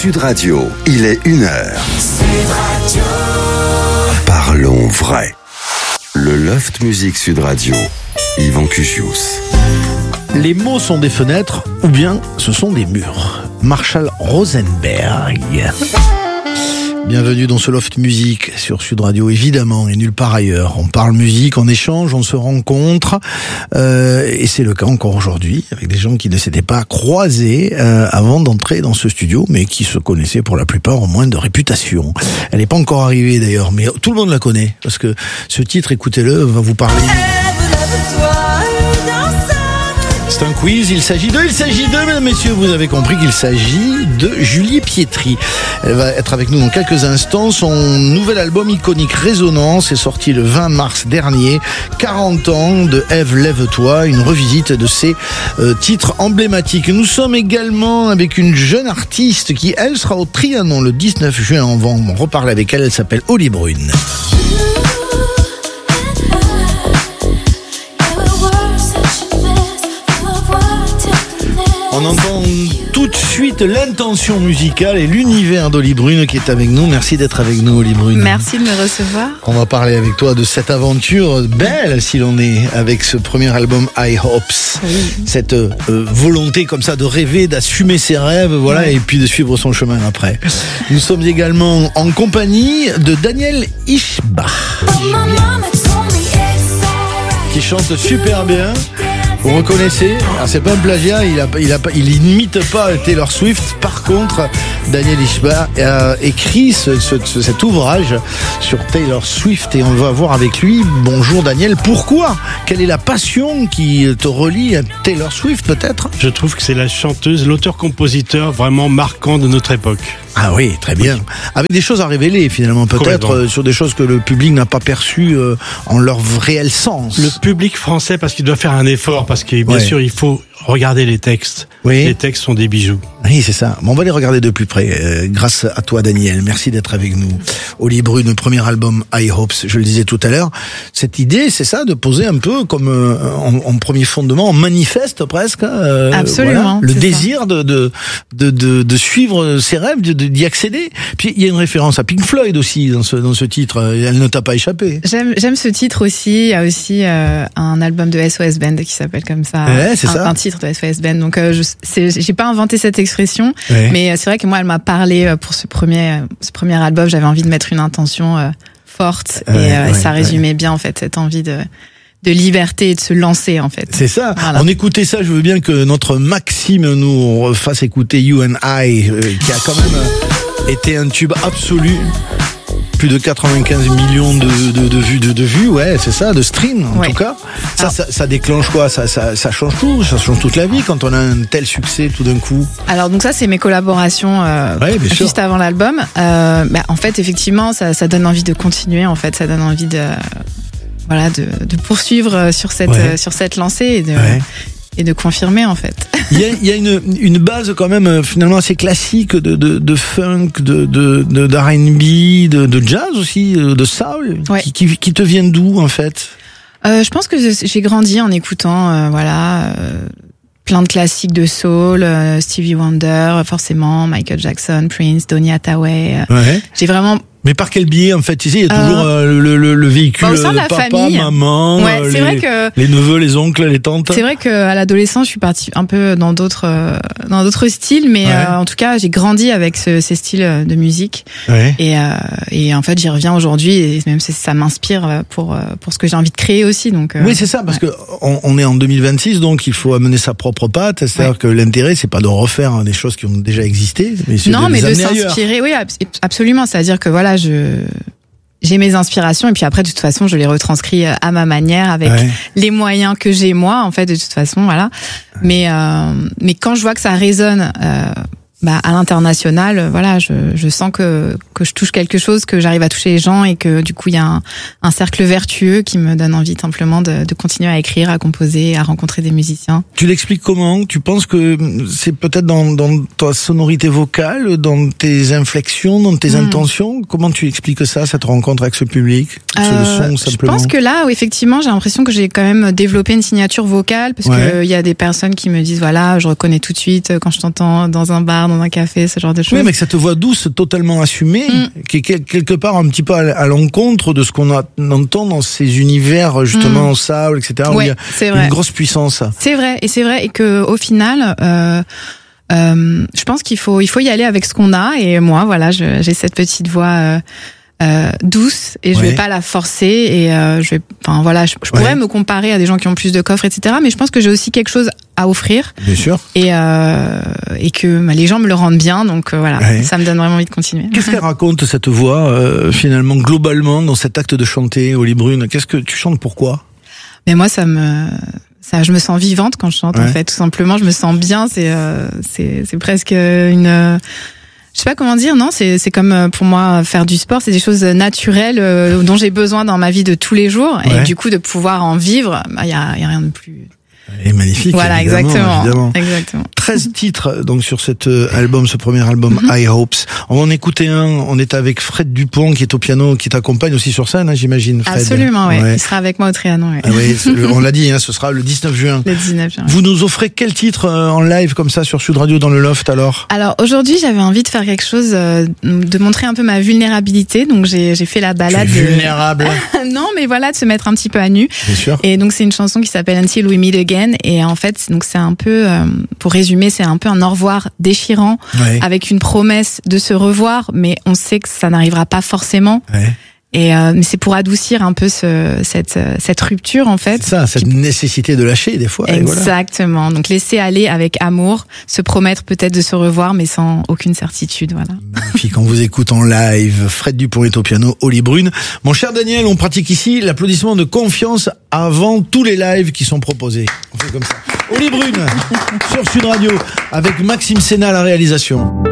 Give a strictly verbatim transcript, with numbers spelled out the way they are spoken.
Sud Radio, il est une heure. Sud Radio. Parlons vrai. Le Loft Music Sud Radio, Yvan Cugius. Les mots sont des fenêtres ou bien ce sont des murs. Marshall Rosenberg. Bienvenue dans ce Loft Music sur Sud Radio, évidemment, et nulle part ailleurs. On parle musique, on échange, on se rencontre, euh, et c'est le cas encore aujourd'hui, avec des gens qui ne s'étaient pas croisés euh, avant d'entrer dans ce studio, mais qui se connaissaient pour la plupart au moins de réputation. Elle n'est pas encore arrivée d'ailleurs, mais tout le monde la connaît, parce que ce titre, écoutez-le, va vous parler... C'est un quiz, il s'agit de, il s'agit de, mesdames, messieurs, vous avez compris qu'il s'agit de Julie Pietri. Elle va être avec nous dans quelques instants. Son nouvel album iconique Résonance est sorti le vingt mars dernier. quarante ans de Ève Lève-toi, une revisite de ses euh, titres emblématiques. Nous sommes également avec une jeune artiste qui, elle, sera au Trianon le dix-neuf juin. On va en reparler avec elle, elle s'appelle Holly Brune. On entend tout de suite l'intention musicale et l'univers d'Holly Brune qui est avec nous. Merci d'être avec nous, Holly Brune. Merci de me recevoir. On va parler avec toi de cette aventure belle, si l'on est, avec ce premier album High Hopes. Oui. Cette euh, volonté comme ça de rêver, d'assumer ses rêves, voilà, ouais. Et puis de suivre son chemin après. Nous sommes également en compagnie de Daniel Ishbach, qui chante super bien. Vous reconnaissez? Alors c'est pas un plagiat, il a, il a, il imite pas Taylor Swift. Par contre, Daniel Ishbach a écrit ce, ce, ce, cet ouvrage sur Taylor Swift et on va voir avec lui. Bonjour Daniel, pourquoi? Quelle est la passion qui te relie à Taylor Swift peut-être? Je trouve que c'est la chanteuse, l'auteur-compositeur vraiment marquant de notre époque. Ah oui, très bien. Oui. Avec des choses à révéler finalement, peut-être euh, sur des choses que le public n'a pas perçues euh, en leur réel sens. Le public français, parce qu'il doit faire un effort, parce que bien ouais. sûr il faut regarder les textes. Oui. Les textes sont des bijoux. Oui, c'est ça. Bon, on va les regarder de plus près, euh, grâce à toi Daniel. Merci d'être avec nous. Holly Brune, premier album High Hopes, je le disais tout à l'heure. Cette idée, c'est ça, de poser un peu comme euh, en, en premier fondement, en manifeste presque. Euh, Absolument. Voilà, le désir de, de, de, de, de suivre ses rêves, de, d'y accéder. Puis il y a une référence à Pink Floyd aussi dans ce, dans ce titre. Elle ne t'a pas échappé. J'aime, j'aime ce titre aussi. Il y a aussi euh, un album de S O S Band qui s'appelle comme ça. Ouais, c'est un, ça. Un titre de S O S Band. Donc euh, je, c'est, j'ai pas inventé cette expression, ouais. mais c'est vrai que moi elle m'a parlé pour ce premier, ce premier album. J'avais envie de mettre une intention euh, forte ouais, et euh, ouais, ça résumait ouais. bien en fait cette envie de de liberté et de se lancer en fait. C'est ça. Voilà. On écoutait ça, je veux bien que notre Maxime nous fasse écouter You and I, euh, qui a quand même euh, été un tube absolu. Plus de quatre-vingt-quinze millions de, de, de vues, de, de vues, ouais, c'est ça, de streams en ouais. tout cas. Ça, ça, ça déclenche quoi? Ça, ça, ça change tout, ça change toute la vie quand on a un tel succès tout d'un coup. Alors donc ça, c'est mes collaborations euh, ouais, juste avant l'album. Euh, bah, en fait, effectivement, ça, ça donne envie de continuer. En fait, ça donne envie de, voilà, de, de poursuivre sur cette, ouais. sur cette lancée et de. Ouais. Et de confirmer en fait. Il y a, il y a une, une base quand même finalement assez classique de, de, de funk, de, de, de d'R and B, de, de jazz aussi, de soul, ouais. qui, qui, qui te viennent d'où en fait? euh, Je pense que j'ai grandi en écoutant euh, voilà euh, plein de classiques de soul, euh, Stevie Wonder forcément, Michael Jackson, Prince, Donny Hathaway. Euh, ouais. J'ai vraiment Mais par quel biais en fait? Tu sais, il y a toujours euh, le, le, le véhicule bah, de la papa, famille. maman, ouais, c'est les, vrai que les neveux, les oncles, les tantes. C'est vrai qu'à l'adolescence, je suis partie un peu dans d'autres euh, dans d'autres styles, mais ouais. euh, en tout cas, j'ai grandi avec ce, ces styles de musique. Ouais. Et, euh, et en fait, j'y reviens aujourd'hui, et même si ça m'inspire pour pour ce que j'ai envie de créer aussi. Donc euh, oui, c'est ça, parce ouais. que on, on est en deux mille vingt-six, donc il faut amener sa propre patte. C'est-à-dire ouais. que l'intérêt, c'est pas de refaire hein, des choses qui ont déjà existé, mais c'est non, de mais les de s'inspirer. Oui, absolument. C'est-à-dire que voilà, je j'ai mes inspirations et puis après de toute façon je les retranscris à ma manière avec ouais. les moyens que j'ai moi en fait de toute façon voilà. Mais euh, mais quand je vois que ça résonne euh, bah à l'international, voilà, je je sens que que je touche quelque chose, que j'arrive à toucher les gens et que du coup il y a un, un cercle vertueux qui me donne envie simplement de, de continuer à écrire, à composer, à rencontrer des musiciens. Tu l'expliques comment? Tu penses que c'est peut-être dans, dans ta sonorité vocale, dans tes inflexions, dans tes mmh. intentions? Comment tu expliques ça, cette rencontre avec ce public, euh, ce son simplement? Je pense que là, effectivement, j'ai l'impression que j'ai quand même développé une signature vocale parce ouais. que il y a des personnes qui me disent voilà, je reconnais tout de suite quand je t'entends dans un bar, dans un café, ce genre de choses. Oui, mais que cette voix douce, totalement assumée, mmh. qui est quelque part un petit peu à l'encontre de ce qu'on entend dans ces univers justement mmh. soul, et cetera. Ouais, où il y a c'est vrai. Une grosse puissance. C'est vrai, et c'est vrai, et que au final, euh, euh, je pense qu'il faut, il faut y aller avec ce qu'on a. Et moi, voilà, je, j'ai cette petite voix euh, euh, douce, et je ouais. vais pas la forcer. Et euh, je vais, enfin voilà, je, je pourrais ouais. me comparer à des gens qui ont plus de coffres, et cetera. Mais je pense que j'ai aussi quelque chose à offrir. Bien sûr. Et euh, et que bah, les gens me le rendent bien, donc euh, voilà, ouais. ça me donne vraiment envie de continuer. Qu'est-ce qu'elle raconte cette voix euh, finalement globalement dans cet acte de chanter, Oli Brune? Qu'est-ce que tu chantes, pourquoi? Mais moi, ça me, ça, je me sens vivante quand je chante, ouais. en fait. Tout simplement, je me sens bien. C'est, euh, c'est, c'est presque une, euh, je sais pas comment dire. Non, c'est, c'est comme pour moi faire du sport. C'est des choses naturelles euh, dont j'ai besoin dans ma vie de tous les jours. Ouais. Et du coup, de pouvoir en vivre, bah, y a, y a rien de plus. Et magnifique. Voilà, évidemment, exactement, évidemment. exactement. treize titres donc sur cet album, ce premier album mm-hmm. High Hopes. On va en écouter un. On est avec Fred Dupont qui est au piano, qui t'accompagne aussi sur scène, hein, j'imagine. Fred. Absolument, ouais. ouais. Il sera avec moi au Trianon. Ouais. Ah oui, on l'a dit, hein, ce sera le dix-neuf juin. Le dix-neuf juin. Vous nous offrez quel titre en live comme ça sur Sud Radio dans le Loft alors? Alors aujourd'hui, j'avais envie de faire quelque chose, euh, de montrer un peu ma vulnérabilité. Donc j'ai j'ai fait la balade. Tu es vulnérable. De... non, mais voilà, de se mettre un petit peu à nu. Bien sûr. Et donc c'est une chanson qui s'appelle Until We Meet Again. Et en fait, donc c'est un peu, euh, pour résumer, c'est un peu un au revoir déchirant, ouais. avec une promesse de se revoir, mais on sait que ça n'arrivera pas forcément. Ouais. Et euh, mais c'est pour adoucir un peu ce, cette cette rupture en fait. C'est ça, cette qui... nécessité de lâcher des fois. Exactement. Voilà. Donc laisser aller avec amour, se promettre peut-être de se revoir, mais sans aucune certitude. Voilà. Magnifique. On vous écoute en live. Fred Dupont est au piano, Oli Brune. Mon cher Daniel, on pratique ici l'applaudissement de confiance avant tous les lives qui sont proposés. On fait comme ça. Oli Brune sur Sud Radio avec Maxime Sénat à la réalisation.